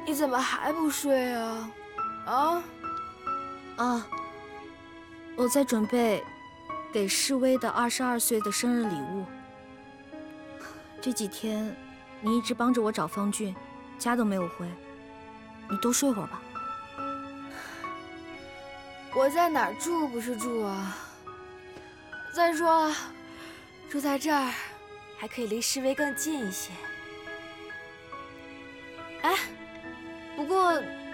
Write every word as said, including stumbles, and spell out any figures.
你怎么还不睡啊？啊？ 啊，我在准备给世威的二十二岁的生日礼物。这几天你一直帮着我找方俊，家都没有回，你多睡会儿吧。 我在哪儿住不是住啊？再说了，住在这儿还可以离世威更近一些。哎，不过